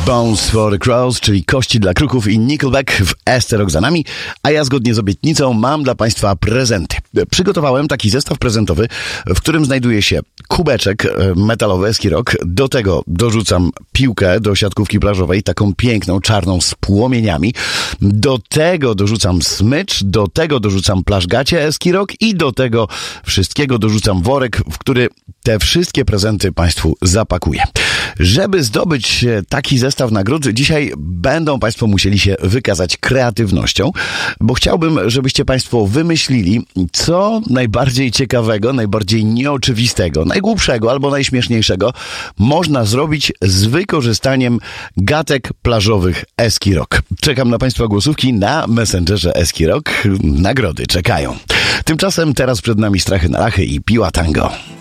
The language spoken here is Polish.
Bones for the Crows, czyli Kości dla Kruków i Nickelback w Esterok za nami, a ja zgodnie z obietnicą mam dla Państwa prezenty. Przygotowałem taki zestaw prezentowy, w którym znajduje się kubeczek metalowy Eskirok, do tego dorzucam piłkę do siatkówki plażowej, taką piękną, czarną z płomieniami, do tego dorzucam smycz, do tego dorzucam plażgacie Eskirok i do tego wszystkiego dorzucam worek, w który te wszystkie prezenty Państwu zapakuję. Żeby zdobyć taki zestaw nagród, dzisiaj będą Państwo musieli się wykazać kreatywnością, bo chciałbym, żebyście Państwo wymyślili, co najbardziej ciekawego, najbardziej nieoczywistego, najgłupszego albo najśmieszniejszego można zrobić z wykorzystaniem gatek plażowych Eskirok. Czekam na Państwa głosówki na Messengerze Eskirok. Nagrody czekają. Tymczasem teraz przed nami Strachy na Lachy i Piła Tango.